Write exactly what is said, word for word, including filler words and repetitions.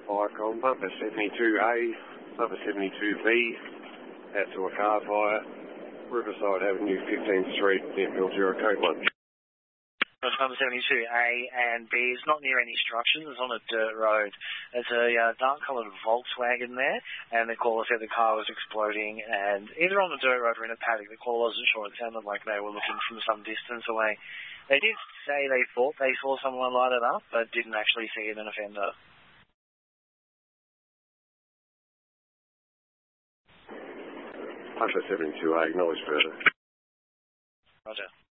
fire com, bumper seventy-two A, bumper seventy-two B, out to a car fire, Riverside Avenue, fifteenth Street, Netfield zero code one. It's number seventy-two A and B. It's not near any structures. It's on a dirt road. There's a uh, dark-coloured Volkswagen there, and the caller said the car was exploding, and either on the dirt road or in a paddock. The caller wasn't sure. It sounded like they were looking from some distance away. They did say they thought they saw someone light it up, but didn't actually see an offender. Hunter seventy-two A, acknowledged further. Roger.